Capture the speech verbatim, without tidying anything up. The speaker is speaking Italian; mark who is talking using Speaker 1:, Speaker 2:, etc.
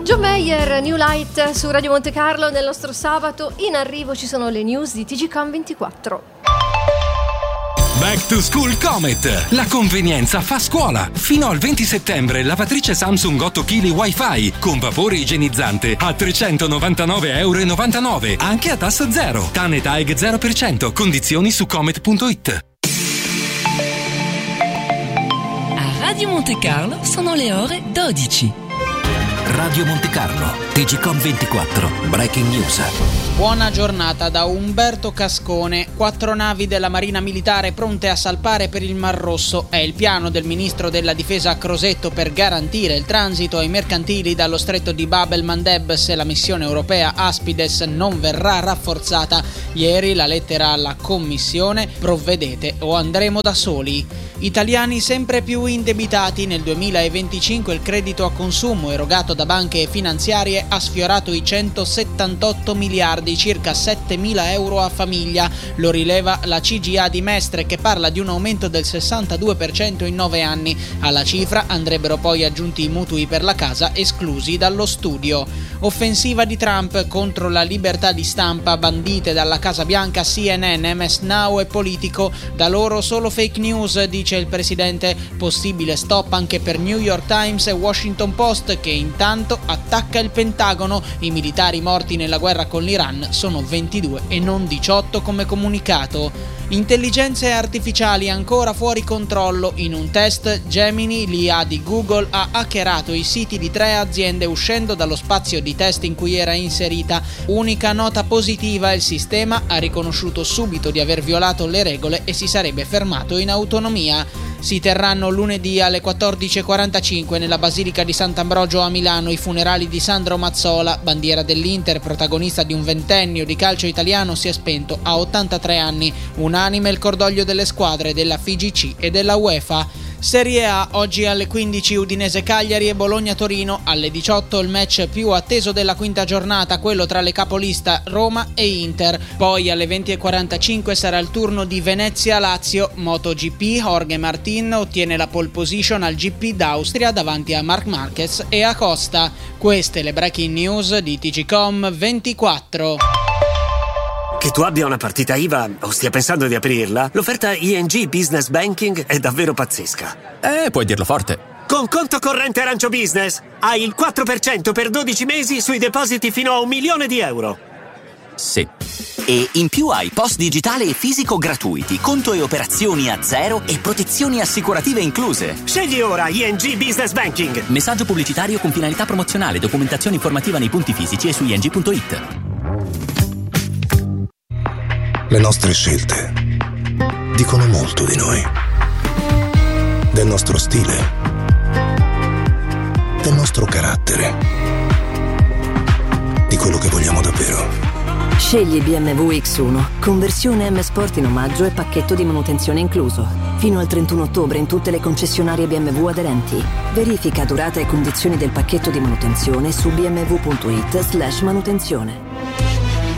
Speaker 1: John Mayer, New Light su Radio Monte Carlo. Nel nostro sabato in arrivo ci sono le news di T G Com ventiquattro.
Speaker 2: Back to School Comet. La convenienza fa scuola. Fino al venti settembre lavatrice Samsung otto chili Wi-Fi con vapore igienizzante a trecentonovantanove virgola novantanove euro, anche a tasso zero. Tanetaig zero per cento. Condizioni su comet punto it.
Speaker 3: A Radio Monte Carlo sono le ore dodici.
Speaker 4: Radio Monte Carlo, T G Com ventiquattro, Breaking News.
Speaker 5: Buona giornata da Umberto Cascone. Quattro navi della Marina Militare pronte a salpare per il Mar Rosso. È il piano del ministro della Difesa Crosetto per garantire il transito ai mercantili dallo stretto di Bab el-Mandeb se la missione europea Aspides non verrà rafforzata. Ieri la lettera alla Commissione: provvedete o andremo da soli. Italiani sempre più indebitati. Nel duemilaventicinque il credito a consumo erogato da banche finanziarie ha sfiorato i centosettantotto miliardi, circa settemila euro a famiglia. Lo rileva la C G A di Mestre, che parla di un aumento del sessantadue per cento in nove anni. Alla cifra andrebbero poi aggiunti i mutui per la casa esclusi dallo studio. Offensiva di Trump contro la libertà di stampa, bandite dalla Casa Bianca C N N, M S Now e Politico. Da loro solo fake news, dice il presidente. Possibile stop anche per New York Times e Washington Post, che intanto attacca il Pentagono. I militari morti nella guerra con l'Iran sono ventidue e non diciotto come comunicato. Intelligenze artificiali ancora fuori controllo. In un test Gemini, l'I A di Google, ha hackerato i siti di tre aziende uscendo dallo spazio di test in cui era inserita. Unica nota positiva: il sistema ha riconosciuto subito di aver violato le regole e si sarebbe fermato in autonomia. Si terranno lunedì alle quattordici e quarantacinque nella Basilica di Sant'Ambrogio a Milano i funerali di Sandro Mazzola, bandiera dell'Inter, protagonista di un ventennio di calcio italiano, si è spento a ottantatré anni. Unanime il cordoglio delle squadre della F I G C e della UEFA. Serie A, oggi alle quindici Udinese Cagliari e Bologna Torino, alle diciotto il match più atteso della quinta giornata, quello tra le capolista Roma e Inter. Poi alle venti e quarantacinque sarà il turno di Venezia Lazio. MotoGP, Jorge Martin ottiene la pole position al G P d'Austria davanti a Marc Marquez e Acosta. Queste le breaking news di T G Com ventiquattro.
Speaker 6: Che tu abbia una partita I V A o stia pensando di aprirla, l'offerta I N G Business Banking è davvero pazzesca.
Speaker 7: Eh, puoi dirlo forte.
Speaker 6: Con conto corrente Arancio Business hai il quattro per cento per dodici mesi sui depositi fino a un milione di euro.
Speaker 7: Sì.
Speaker 4: E in più hai post digitale e fisico gratuiti, conto e operazioni a zero e protezioni assicurative incluse.
Speaker 6: Scegli ora I N G Business Banking.
Speaker 7: Messaggio pubblicitario con finalità promozionale, documentazione informativa nei punti fisici e su i n g punto i t.
Speaker 8: Le nostre scelte dicono molto di noi, del nostro stile, del nostro carattere, di quello che vogliamo davvero.
Speaker 9: Scegli B M W X uno, conversione M Sport in omaggio e pacchetto di manutenzione incluso. Fino al trentuno ottobre in tutte le concessionarie B M W aderenti. Verifica durata e condizioni del pacchetto di manutenzione su b m w punto i t slash manutenzione.